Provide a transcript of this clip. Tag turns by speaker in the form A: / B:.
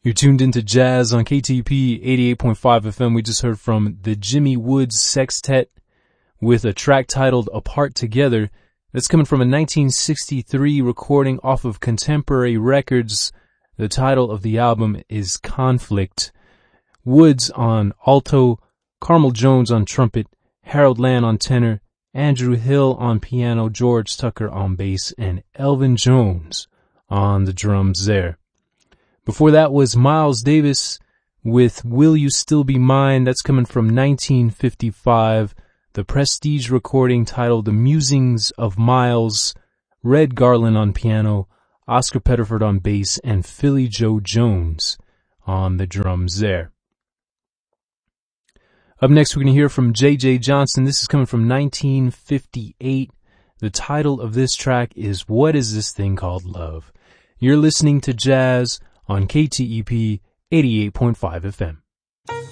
A: You're tuned into Jazz on KTP 88.5 FM. We just heard from the Jimmy Woods Sextet with a track titled Apart Together. That's coming from a 1963 recording off of Contemporary Records. The title of the album is Conflict. Woods on alto, Carmel Jones on trumpet, Harold Land on tenor, Andrew Hill on piano, George Tucker on bass, and Elvin Jones on the drums there. Before that was Miles Davis with Will You Still Be Mine? That's coming from 1955. The Prestige recording titled The Musings of Miles. Red Garland on piano, Oscar Pettiford on bass, and Philly Joe Jones on the drums there. Up next, we're going to hear from J.J. Johnson. This is coming from 1958. The title of this track is What Is This Thing Called Love? You're listening to Jazz on KTEP 88.5 FM.